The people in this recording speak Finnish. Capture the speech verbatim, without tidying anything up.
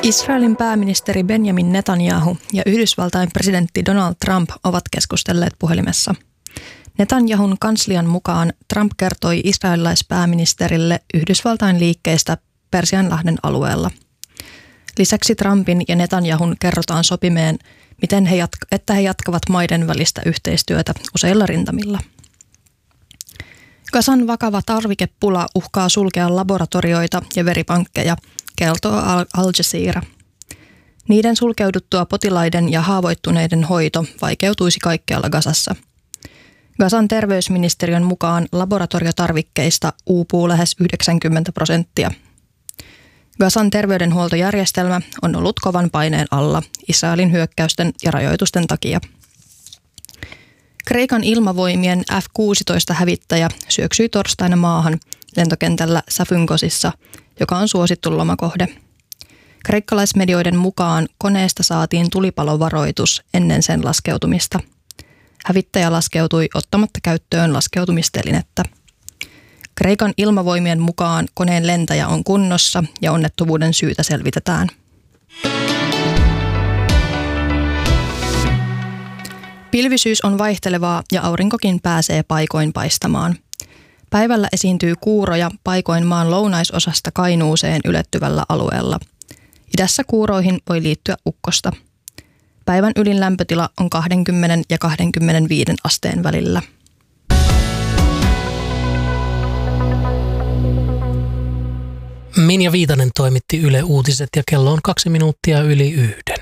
Israelin pääministeri Benjamin Netanyahu ja Yhdysvaltain presidentti Donald Trump ovat keskustelleet puhelimessa. Netanyahun kanslian mukaan Trump kertoi israelilaispääministerille Yhdysvaltain liikkeistä Persianlahden alueella. Lisäksi Trumpin ja Netanyahun kerrotaan sopimeen, miten he jatka- että he jatkavat maiden välistä yhteistyötä useilla rintamilla. Gazan vakava tarvikepula uhkaa sulkea laboratorioita ja veripankkeja, kertoo Al Jazeera. Niiden sulkeuduttua potilaiden ja haavoittuneiden hoito vaikeutuisi kaikkialla Gazassa. Gazan terveysministeriön mukaan laboratoriotarvikkeista uupuu lähes yhdeksänkymmentä prosenttia. Gazan terveydenhuoltojärjestelmä on ollut kovan paineen alla Israelin hyökkäysten ja rajoitusten takia. Kreikan ilmavoimien F kuusitoista hävittäjä syöksyi torstaina maahan lentokentällä Safunkosissa, joka on suosittu lomakohde. Kreikkalaismedioiden mukaan koneesta saatiin tulipalovaroitus ennen sen laskeutumista. Hävittäjä laskeutui ottamatta käyttöön laskeutumistelinettä. Kreikan ilmavoimien mukaan koneen lentäjä on kunnossa ja onnettomuuden syytä selvitetään. Pilvisyys on vaihtelevaa ja aurinkokin pääsee paikoin paistamaan. Päivällä esiintyy kuuroja paikoin maan lounaisosasta Kainuuseen ylettyvällä alueella. Idässä kuuroihin voi liittyä ukkosta. Päivän ylin lämpötila on kaksikymmentä ja kaksikymmentäviisi asteen välillä. Minja Viitanen toimitti Yle Uutiset ja kello on kaksi minuuttia yli yhden.